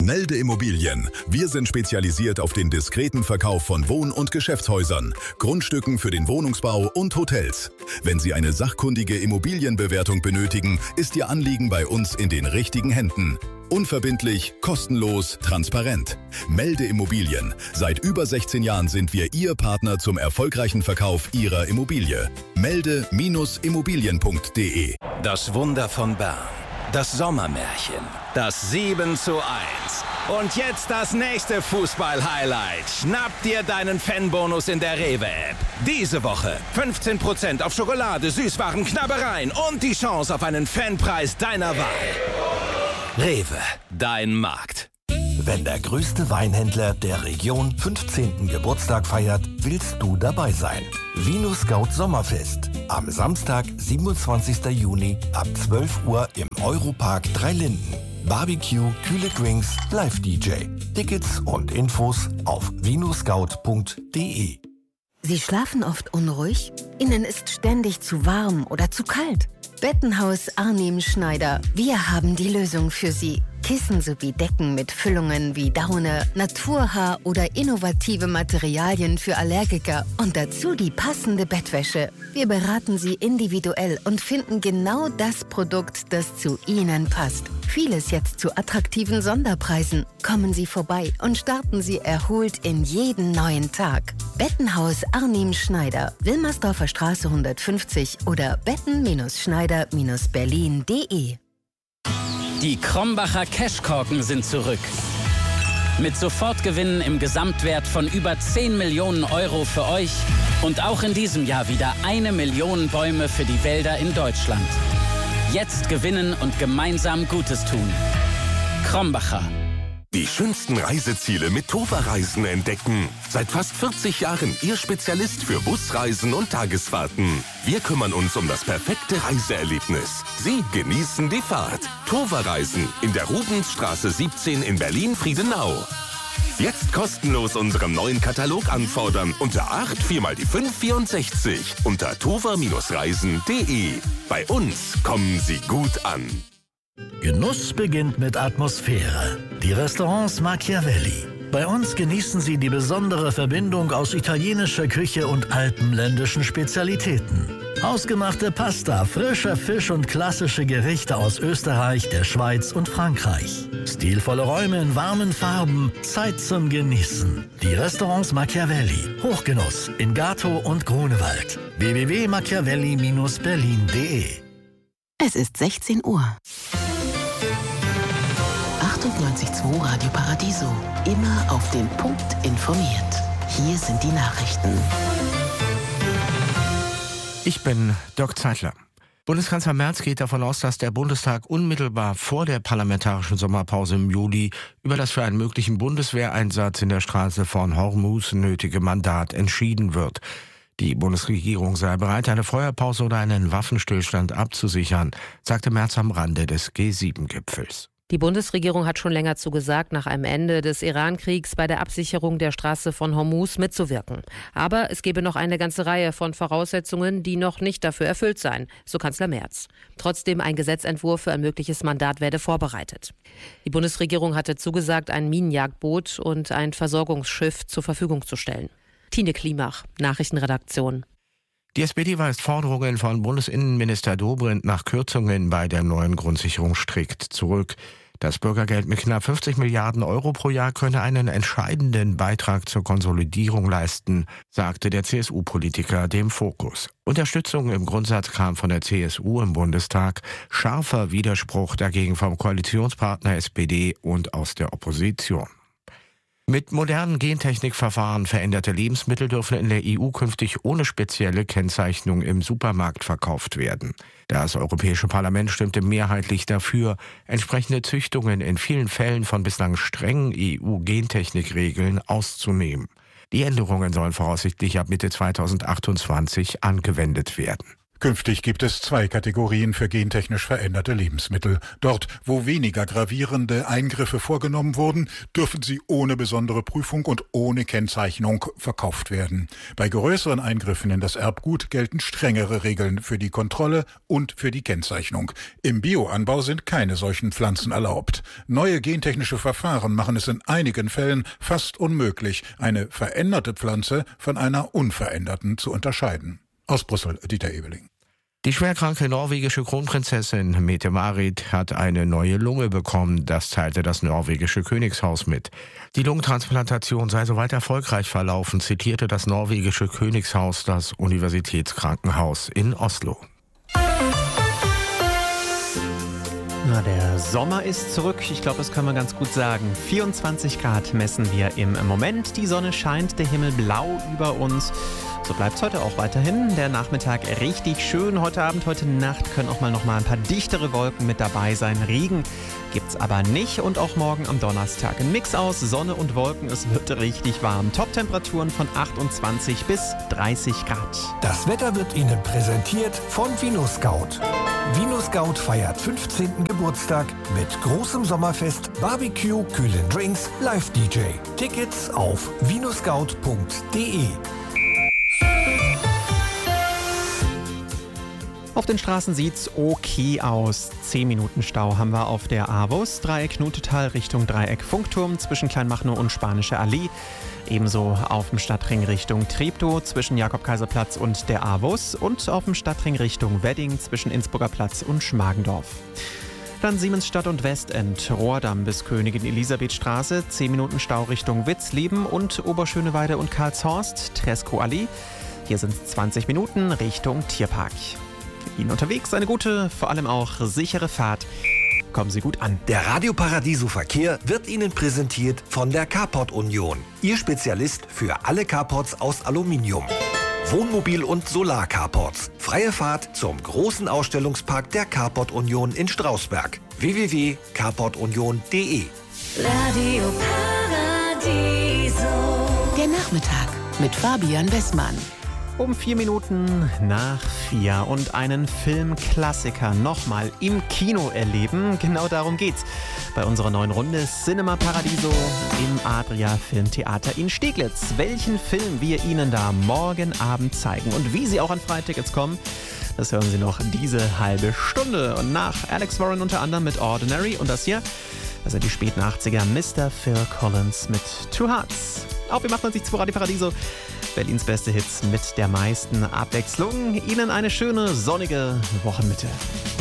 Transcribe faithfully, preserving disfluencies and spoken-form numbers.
Melde Immobilien. Wir sind spezialisiert auf den diskreten Verkauf von Wohn- und Geschäftshäusern, Grundstücken für den Wohnungsbau und Hotels. Wenn Sie eine sachkundige Immobilienbewertung benötigen, ist Ihr Anliegen bei uns in den richtigen Händen. Unverbindlich, kostenlos, transparent. Melde Immobilien. Seit über sechzehn Jahren sind wir Ihr Partner zum erfolgreichen Verkauf Ihrer Immobilie. Melde Immobilien punkt de. Das Wunder von Bern. Das Sommermärchen. Das sieben zu eins. Und jetzt das nächste Fußball-Highlight. Schnapp dir deinen Fanbonus in der Rewe-App. Diese Woche fünfzehn Prozent auf Schokolade, Süßwaren, Knabbereien und die Chance auf einen Fanpreis deiner Wahl. Rewe, dein Markt. Wenn der größte Weinhändler der Region fünfzehnten Geburtstag feiert, willst du dabei sein. Vino Scout Sommerfest. Am Samstag, siebenundzwanzigsten Juni ab zwölf Uhr im Europark Dreilinden. Barbecue, kühle Drinks, Live-D J. Tickets und Infos auf vino scout punkt de. Sie schlafen oft unruhig? Ihnen ist ständig zu warm oder zu kalt? Bettenhaus Arnim Schneider. Wir haben die Lösung für Sie. Kissen sowie Decken mit Füllungen wie Daune, Naturhaar oder innovative Materialien für Allergiker und dazu die passende Bettwäsche. Wir beraten Sie individuell und finden genau das Produkt, das zu Ihnen passt. Vieles jetzt zu attraktiven Sonderpreisen. Kommen Sie vorbei und starten Sie erholt in jeden neuen Tag. Bettenhaus Arnim Schneider, Wilmersdorfer Straße hundertfünfzig oder betten Schneider Berlin punkt de. Die Krombacher Cashkorken sind zurück. Mit Sofortgewinnen im Gesamtwert von über zehn Millionen Euro für euch und auch in diesem Jahr wieder eine Million Bäume für die Wälder in Deutschland. Jetzt gewinnen und gemeinsam Gutes tun. Krombacher. Die schönsten Reiseziele mit Tova Reisen entdecken. Seit fast vierzig Jahren Ihr Spezialist für Busreisen und Tagesfahrten. Wir kümmern uns um das perfekte Reiseerlebnis. Sie genießen die Fahrt. Tova Reisen in der Rubensstraße siebzehn in Berlin-Friedenau. Jetzt kostenlos unseren neuen Katalog anfordern unter acht vier mal die fünf vierundsechzig unter tova Reisen punkt de. Bei uns kommen Sie gut an. Genuss beginnt mit Atmosphäre. Die Restaurants Machiavelli. Bei uns genießen Sie die besondere Verbindung aus italienischer Küche und alpenländischen Spezialitäten. Hausgemachte Pasta, frischer Fisch und klassische Gerichte aus Österreich, der Schweiz und Frankreich. Stilvolle Räume in warmen Farben, Zeit zum Genießen. Die Restaurants Machiavelli. Hochgenuss in Gato und Grunewald. w w w punkt machiavelli Bindestrich berlin punkt de. Es ist sechzehn Uhr. achtundneunzig Komma zwei Radio Paradiso. Immer auf den Punkt informiert. Hier sind die Nachrichten. Ich bin Dirk Zeitler. Bundeskanzler Merz geht davon aus, dass der Bundestag unmittelbar vor der parlamentarischen Sommerpause im Juli über das für einen möglichen Bundeswehreinsatz in der Straße von Hormuz nötige Mandat entschieden wird. Die Bundesregierung sei bereit, eine Feuerpause oder einen Waffenstillstand abzusichern, sagte Merz am Rande des G sieben Gipfels. Die Bundesregierung hat schon länger zugesagt, nach einem Ende des Iran-Kriegs bei der Absicherung der Straße von Hormuz mitzuwirken. Aber es gebe noch eine ganze Reihe von Voraussetzungen, die noch nicht dafür erfüllt seien, so Kanzler Merz. Trotzdem ein Gesetzentwurf für ein mögliches Mandat werde vorbereitet. Die Bundesregierung hatte zugesagt, ein Minenjagdboot und ein Versorgungsschiff zur Verfügung zu stellen. Tine Klimach, Nachrichtenredaktion. Die S P D weist Forderungen von Bundesinnenminister Dobrindt nach Kürzungen bei der neuen Grundsicherung strikt zurück. Das Bürgergeld mit knapp fünfzig Milliarden Euro pro Jahr könne einen entscheidenden Beitrag zur Konsolidierung leisten, sagte der C S U-Politiker dem Fokus. Unterstützung im Grundsatz kam von der C S U im Bundestag, scharfer Widerspruch dagegen vom Koalitionspartner S P D und aus der Opposition. Mit modernen Gentechnikverfahren veränderte Lebensmittel dürfen in der E U künftig ohne spezielle Kennzeichnung im Supermarkt verkauft werden. Das Europäische Parlament stimmte mehrheitlich dafür, entsprechende Züchtungen in vielen Fällen von bislang strengen E U-Gentechnikregeln auszunehmen. Die Änderungen sollen voraussichtlich ab Mitte zweitausendachtundzwanzig angewendet werden. Künftig gibt es zwei Kategorien für gentechnisch veränderte Lebensmittel. Dort, wo weniger gravierende Eingriffe vorgenommen wurden, dürfen sie ohne besondere Prüfung und ohne Kennzeichnung verkauft werden. Bei größeren Eingriffen in das Erbgut gelten strengere Regeln für die Kontrolle und für die Kennzeichnung. Im Bioanbau sind keine solchen Pflanzen erlaubt. Neue gentechnische Verfahren machen es in einigen Fällen fast unmöglich, eine veränderte Pflanze von einer unveränderten zu unterscheiden. Aus Brüssel, Dieter Ebeling. Die schwerkranke norwegische Kronprinzessin Mette-Marit hat eine neue Lunge bekommen. Das teilte das norwegische Königshaus mit. Die Lungentransplantation sei soweit erfolgreich verlaufen, zitierte das norwegische Königshaus das Universitätskrankenhaus in Oslo. Na, der Sommer ist zurück. Ich glaube, das können wir ganz gut sagen. vierundzwanzig Grad messen wir im Moment. Die Sonne scheint, der Himmel blau über uns. So bleibt es heute auch weiterhin. Der Nachmittag richtig schön. Heute Abend, heute Nacht können auch mal noch mal ein paar dichtere Wolken mit dabei sein. Regen gibt's aber nicht. Und auch morgen am Donnerstag ein Mix aus Sonne und Wolken. Es wird richtig warm. Top-Temperaturen von achtundzwanzig bis dreißig Grad. Das Wetter wird Ihnen präsentiert von VinoScout. VinoScout feiert fünfzehnten Geburtstag mit großem Sommerfest, Barbecue, kühlen Drinks, Live-D J. Tickets auf vinoscout punkt de. Auf den Straßen sieht's okay aus. zehn Minuten Stau haben wir auf der Avus, Dreieck Knutetal Richtung Dreieck Funkturm zwischen Kleinmachnow und Spanische Allee. Ebenso auf dem Stadtring Richtung Treptow zwischen Jakob-Kaiser-Platz und der Avus und auf dem Stadtring Richtung Wedding zwischen Innsbrucker Platz und Schmargendorf. Dann Siemensstadt und Westend, Rohrdamm bis Königin-Elisabeth-Straße, zehn Minuten Stau Richtung Witzleben und Oberschöneweide und Karlshorst, Treskow-Allee. Hier sind es zwanzig Minuten Richtung Tierpark. Ihnen unterwegs eine gute, vor allem auch sichere Fahrt. Kommen Sie gut an. Der Radio Paradiso Verkehr wird Ihnen präsentiert von der Carport Union. Ihr Spezialist für alle Carports aus Aluminium. Wohnmobil- und Solar-Carports. Freie Fahrt zum großen Ausstellungspark der Carport Union in Strausberg. w w w punkt carport union punkt de. Radio Paradiso. Der Nachmittag mit Fabian Westmann. Um vier Minuten nach vier und einen Filmklassiker nochmal im Kino erleben. Genau darum geht's bei unserer neuen Runde Cinema Paradiso im Adria Filmtheater in Steglitz. Welchen Film wir Ihnen da morgen Abend zeigen und wie Sie auch an Freitickets kommen, das hören Sie noch diese halbe Stunde. Und nach Alex Warren unter anderem mit Ordinary und das hier, das sind die späten achtziger, Mister Phil Collins mit Two Hearts. Auf im achtundneunzig Komma zwei Radio Paradiso. Berlins beste Hits mit der meisten Abwechslung. Ihnen eine schöne, sonnige Wochenmitte.